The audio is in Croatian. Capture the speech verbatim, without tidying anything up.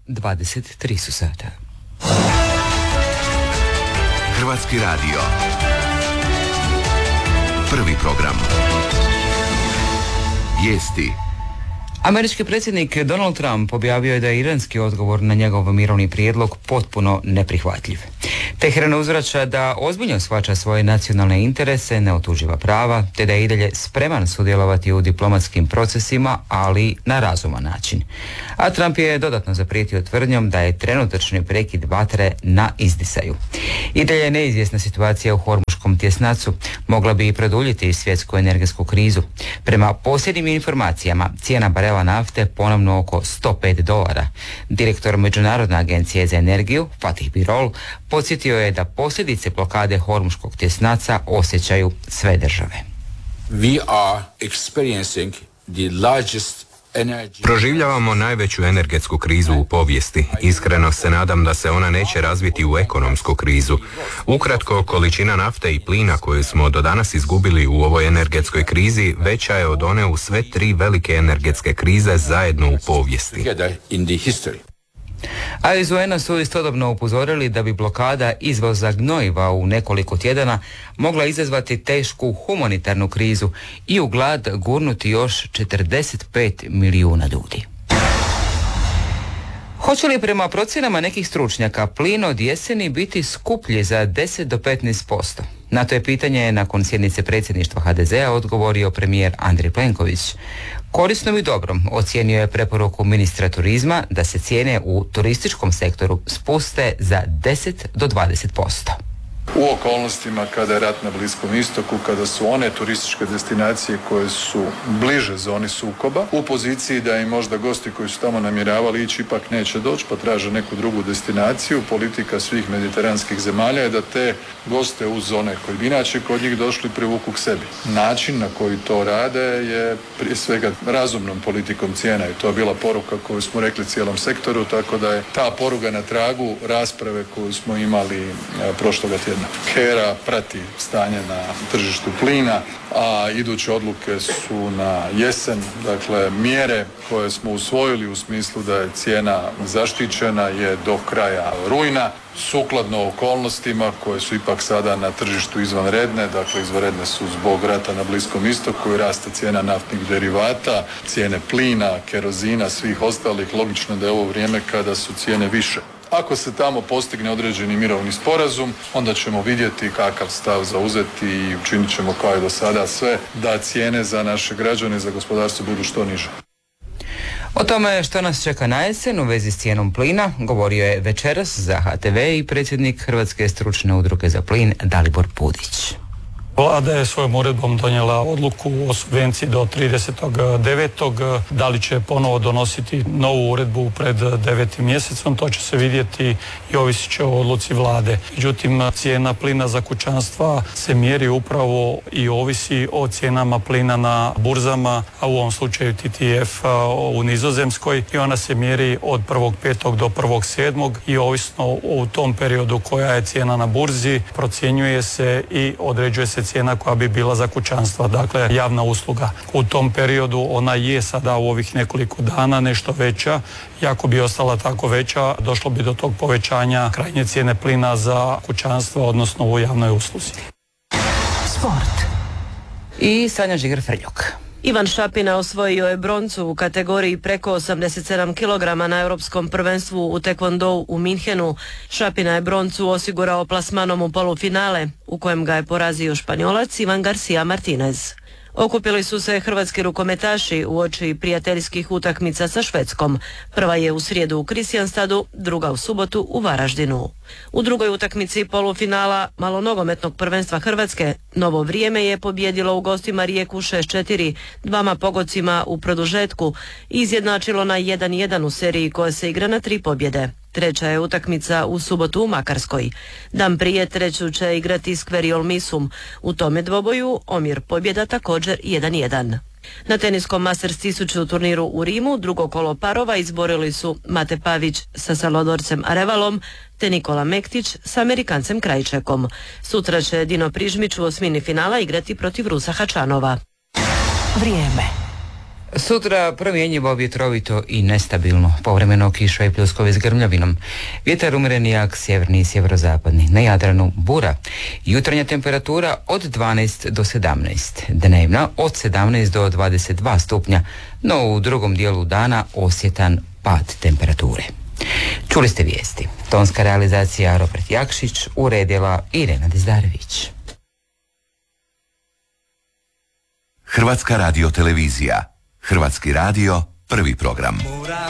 dvadeset tri su sata. Hrvatski radio. Prvi program. Vijesti. Američki predsjednik Donald Trump objavio je da je iranski odgovor na njegov mirovni prijedlog potpuno neprihvatljiv. Teheran uzvraća da ozbiljno shvaća svoje nacionalne interese, neotuđiva prava, te da je i dalje spreman sudjelovati u diplomatskim procesima, ali na razuman način. A Trump je dodatno zaprijetio tvrdnjom da je trenutačni prekid vatre na izdisaju. I dalje je neizvjesna situacija u Hormuškom tjesnacu, mogla bi i produljiti svjetsku energetsku krizu. Prema posljednjim informacijama, cijena barela nafte ponovno oko sto pet dolara. Direktor Međunarodne agencije za energiju, Fatih Birol, podsjetio je da posljedice blokade Hormuškog tjesnaca osjećaju sve države. We are experiencing the largest Proživljavamo najveću energetsku krizu u povijesti. Iskreno se nadam da se ona neće razviti u ekonomsku krizu. Ukratko, količina nafte i plina koju smo do danas izgubili u ovoj energetskoj krizi veća je od one u sve tri velike energetske krize zajedno u povijesti. A iz U N-a su istodobno upozorili da bi blokada izvoza gnojiva u nekoliko tjedana mogla izazvati tešku humanitarnu krizu i u glad gurnuti još četrdeset pet milijuna ljudi. Hoće li prema procjenama nekih stručnjaka plin od jeseni biti skuplji za deset do petnaest posto? Na to je pitanje nakon sjednice predsjedništva H D Z-a odgovorio premijer Andrej Plenković. Korisnom i dobrom ocijenio je preporuku ministra turizma da se cijene u turističkom sektoru spuste za deset do dvadeset posto. U okolnostima kada je rat na Bliskom istoku, kada su one turističke destinacije koje su bliže zoni sukoba u poziciji da im možda gosti koji su tamo namjeravali ići ipak neće doći pa traže neku drugu destinaciju, politika svih mediteranskih zemalja je da te goste uz zone koji bi inače kod njih došli privuku k sebi. Način na koji to rade je prije svega razumnom politikom cijena i to je bila poruka koju smo rekli cijelom sektoru, tako da je ta poruka na tragu rasprave koju smo imali prošloga tjedna. HERA prati stanje na tržištu plina, a iduće odluke su na jesen. Dakle, mjere koje smo usvojili u smislu da je cijena zaštićena je do kraja rujna, sukladno okolnostima koje su ipak sada na tržištu izvanredne. Dakle, izvanredne su zbog rata na Bliskom istoku i rasta cijena naftnih derivata, cijene plina, kerozina, svih ostalih. Logično da je ovo vrijeme kada su cijene više. Ako se tamo postigne određeni mirovni sporazum, onda ćemo vidjeti kakav stav zauzeti i učinit ćemo kao i do sada sve da cijene za naše građane i za gospodarstvo budu što niže. O tome što nas čeka na jesen u vezi s cijenom plina govorio je večeras za H T V i predsjednik Hrvatske stručne udruge za plin Dalibor Pudić. Vlada je svojom uredbom donijela odluku o subvenciji do tridesetog devetog Da li će ponovo donositi novu uredbu pred devetim mjesecom, to će se vidjeti i ovisit će o odluci Vlade. Međutim, cijena plina za kućanstva se mjeri upravo i ovisi o cijenama plina na burzama, a u ovom slučaju T T F u Nizozemskoj, i ona se mjeri od prvog petog do prvog sedmog i ovisno u tom periodu koja je cijena na burzi, procjenjuje se i određuje se cijena koja bi bila za kućanstva, dakle javna usluga. U tom periodu ona je sada u ovih nekoliko dana nešto veća i ako bi ostala tako veća, došlo bi do tog povećanja krajnje cijene plina za kućanstva, odnosno u javnoj usluzi. Sport. I Sanja Žigar-Frljok. Ivan Šapina osvojio je broncu u kategoriji preko osamdeset sedam kilograma na europskom prvenstvu u tekvondou u Minhenu. Šapina je broncu osigurao plasmanom u polufinale, u kojem ga je porazio Španjolac Ivan Garcia Martinez. Okupili su se hrvatski rukometaši uoči prijateljskih utakmica sa Švedskom. Prva je u srijedu u Kristijanstadu, druga u subotu u Varaždinu. U drugoj utakmici polufinala malonogometnog prvenstva Hrvatske Novo Vrijeme je pobjedilo u gostima Rijeku šest četiri dvama pogodcima u produžetku i izjednačilo na jedan jedan u seriji koja se igra na tri pobjede. Treća je utakmica u subotu u Makarskoj. Dan prije treću će igrati Skveriol Misum. U tome dvoboju omjer pobjeda također jedan jedan. Na teniskom Masters tisuću turniru u Rimu drugo kolo parova izborili su Mate Pavić sa Salvadorcem Arevalom te Nikola Mektić s Amerikancem Krajčekom. Sutra će Dino Prižmić u osmini finala igrati protiv Rusa Hačanova. Vrijeme. Sutra promjenjivo, vjetrovito i nestabilno, povremeno kiša i pljuskovi s grmljavinom. Vjetar umjereni jak sjeverni i sjeverozapadni. Na Jadranu bura. Jutarnja temperatura od dvanaest do sedamnaest. Dnevna od sedamnaest do dvadeset dva stupnja, no u drugom dijelu dana osjetan pad temperature. Čuli ste vijesti. Tonska realizacija Robert Jakšić, uredila Irena Dizdarević. Hrvatska radiotelevizija. Hrvatski radio, prvi program.